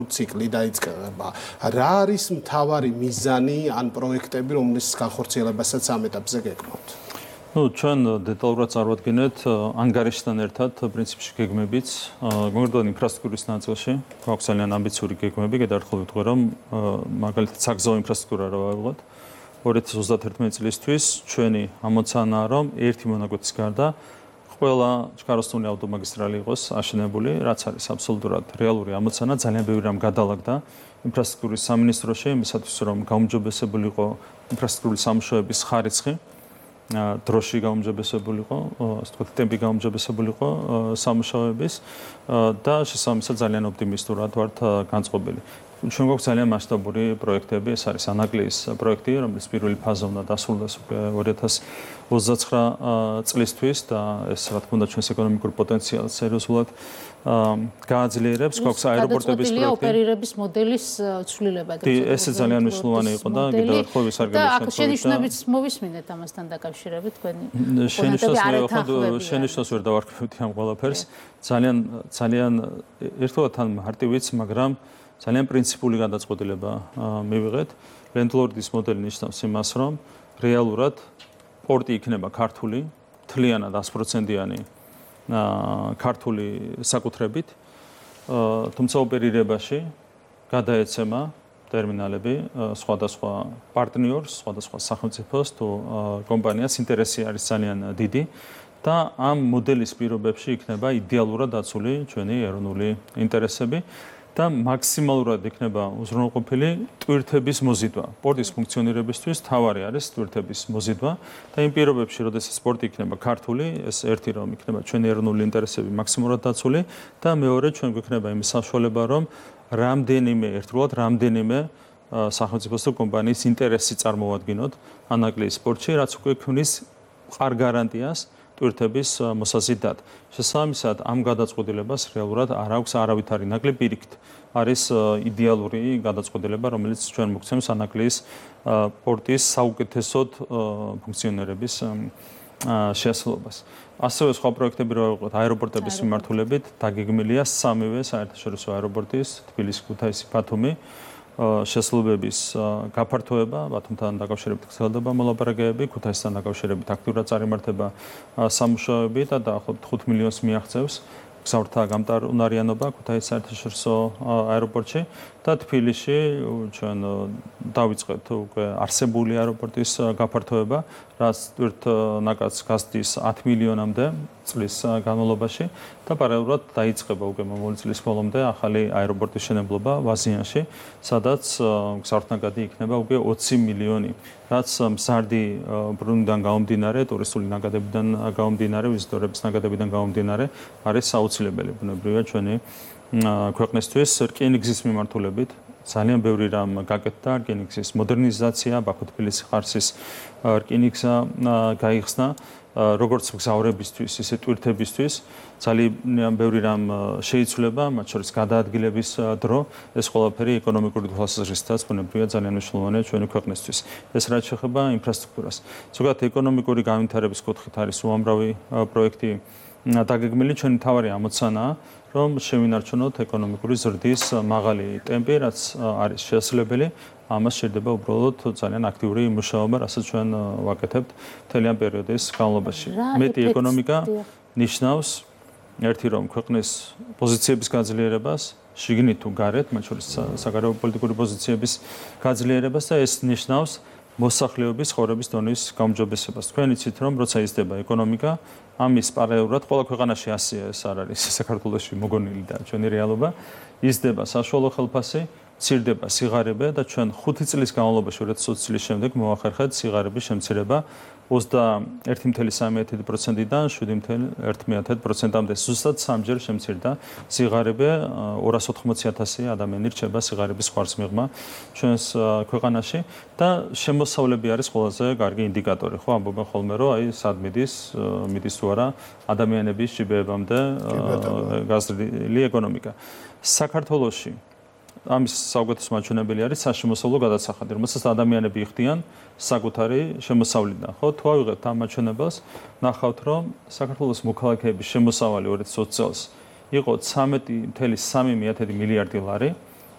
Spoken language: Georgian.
ციკლი დაიწყება. რა არის მთავარი მიზანი ან პროექტები, რომლის განხორციელებასაც ამ ეტაპზე გეკმოთ? ჩვენ დეტალურად წარვადგენთ ანგარიშთან ერთად პრინციპში გეგმებიც, კონკრეტულად ინფრასტრუქტურის ნაწილში გვაქვს ძალიან ამბიციური გეგმები, გადაერთხელ ვიტყვი რომ მაგალითად საგზაო ინფრასტრუქტურა რა ვავიღოთ 2031 წლისთვის ჩვენი ამოცანაა რომ ერთი მონაკვეთის გარდა ყველა ჩქაროსნული ავტომაგისტრალი იყოს აშენებული, რაც არის აბსოლუტურად რეალური ამოცანა, ძალიან ბევრი რამ გადალაგდა ინფრასტრუქტურის სამინისტროში, იმისათვის რომ გაუმჯობესებული იყო ინფრასტრუქტურის სამუშაოების ხარისხი, დროში გაუმჯობესებულიყო, ასე ვთქვათ, ტემპი გაუმჯობესებულიყო სამუშაოების და შესაბამისად ძალიან ოპტიმისტურად ვართ განწყობილი. ჩვენ გვაქვს ძალიან მასშტაბური პროექტები, ეს არის ანაკლიის პროექტი, რომლის პირველი ფაზა უნდა დასრულდეს 2029 წლისთვის და ეს რა თქმა უნდა ჩვენს ეკონომიკურ პოტენციალს სერიოზულად გააძლიერებს. გვაქვს აეროპორტების პროექტი. ოპერირების მოდელის ცვლილება და ეს ძალიან მნიშვნელოვანი იყო და კიდევ ერთხელ ვისარგებლოთ და აქ შენიშვნებიც მოვისმინეთ ამასთან დაკავშირებით თქვენი შენიშვნას ვერ დავარქმევთ ამ ყველაფერს. ძალიან ერთგვარად თან მარტივიც, მაგრამ ძალიან პრინციპული გადაწყვეტილება მივიღეთ. ლენდლორდის მოდელი ნიშნავს იმას, რომ რეალურად პორტი იქნება ქართული, მთლიანად 100%-იანი ქართული საკუთრებით, თუმცა ოპერირებაში გადაეცემა ტერმინალები სხვადასხვა პარტნიორს, სხვადასხვა სახელმწიფოს თუ კომპანიას ინტერესი არის ძალიან დიდი და ამ მოდელის პირობებში იქნება იდეალურად დაცული ჩვენი ეროვნული ინტერესები. და მაქსიმალურად იქნება უზრუნველყოფილი ტვირთების მოზიდვა. პორტის ფუნქციონირებისთვის თავარი არის ტვირთების მოზიდვა და იმ პირობებში, როდესაც პორტი იქნება ქართული, ეს ერთი რომ იქნება ჩვენი ეროვნული ინტერესები მაქსიმალურად დაცული და მეორე ჩვენ გვექნება იმის საშუალება, რომ რამდენიმე სახელმწიფოს თუ კომპანიის ინტერესი წარმოვადგინოთ ანაკლიის პორტში, რაც უკვე ქმნის მყარ გარანტიას ტვირთების მოსაზიდად. შესაბამისად, ამ გადაწყვეტილებას რეალურად არ აქვს არავითარი ნაკლები პირიქით. არის იდეალური გადაწყვეტილება, რომელიც ჩვენ მოგცემს ანაკლიის პორტის საუკეთესოდ ფუნქციონირების შესაძლებლობას. ასევე სხვა პროექტები რა ვიყოთ აეროპორტების მიმართულებით, დაგეგმილია სამივე საერთაშორისო აეროპორტის თბილისი, ქუთაისი, ბათუმი შესაძლებლობების გაფართოება, ბათუმთან დაკავშირებით გრძელდება მოლაპარაკებები, ქუთაისთან დაკავშირებით აქტიურად წარიმართება სამუშაოები და დაახლოებით 5 მილიონს მიაღწევს გზავრთა გამტარუნარიანობა ქუთაისის საერთაშორისო აეროპორტში და თბილისში ჩვენ დავიწყეთ უკვე არსებული აეროპორტის გაფართოება, რაც ტვირთნაკადს გასდის 10 მილიონამდე წლის განმავლობაში და პარალელურად დაიწყება უკვე მომავალ წლის ბოლომდე ახალი აეროპორტის შენებლობა ვაზიანში, სადაც გზავრთნაკადი იქნება უკვე 20 მილიონი, რაც მზარდი ბრუნვიდან გამომდინარე, ტურისტული ნაკადებიდან გამომდინარე, ვიზიტორების ნაკადებიდან გამომდინარე არის საუცილებელი ბუნებრივია ჩვენი ქვეყნისთვის რკინიგზის მიმართულებით. ძალიან ბევრი რამ გაკეთდა, რკინიგზის მოდერნიზაცია, ბაქო-თბილისი ხარსის რკინიგზა გაიხსნა, როგორც მგზავრებისთვის, ისე ტვირთებისთვის. ძალიან ბევრი რამ შეიცვლება, მათ შორის გადაადგილების დრო, ეს ყველაფერი ეკონომიკური თვალსაზრისითაც ბუნებრივია ძალიან მნიშვნელოვანია ჩვენი ქვეყნისთვის. ეს რაც შეეხება ინფრასტრუქტურას. ზოგადად ეკონომიკური განვითარების კუთხით არის უამრავი პროექტი დაგეგმილი, ჩვენი მთავარი ამოცანაა რომ შევინარჩუნოთ ეკონომიკური ზრდის მაღალი ტემპი, რაც არის შესაძლებელი, ამას შეიძლება უბრალოდ ძალიან აქტიური მუშაობა, რასაც ჩვენ ვაკეთებთ მთელი ამ პერიოდის განმავლობაში. მეტი ეკონომიკა ნიშნავს ერთი რომ ქვეყნის პოზიციების გაძლიერებას, შიგნით თუ გარეთ, მათ შორის საგარეო პოლიტიკური პოზიციების გაძლიერებას და ეს ნიშნავს მოსახლეობის ცხოვრების დონის გაუმჯობესებას. თქვენ იცით რომ როცა იზრდება ეკონომიკა, ამის პარალელურად ყველა ქვეყანაში ასეა, ეს არ არის საქართველოში მოგონილი და ჩვენი რეალობა, იზრდება საშუალო ხელფასი, მცირდება სიღარიბე და ჩვენ 5 წლის განმავლობაში 2020 წლის შემდეგ მოახერხეთ სიღარიბის შემცირება 21.3%-დან 7.1%-მდე. ზუსტად 3-ჯერ შემცირდა სიღარიბე, 280,000 ადამიანი რჩება სიღარიბის ხარჯს მიღმა ჩვენს ქვეყანაში და შემოსავლები არის ყველაზე კარგი ინდიკატორი, ხო, ამბობენ ხოლმე, რომ აი სად მიდის თუ არა ადამიანების ჯიბეებამდე გაზრდილი ეკონომიკა. საქართველოში ამის საუკეთესო მაჩვენებელი არის საშემოსავლო გადასახადი, რომელსაც ადამიანები იხდიან საკუთარი შემოსავლიდან. ხო, თუ ავიღებთ ამ მაჩვენებელს, ნახავთ, რომ საქართველოს მოქალაქეების შემოსავალი 2020 წელს იყო 13.3 მილიარდი ლარი.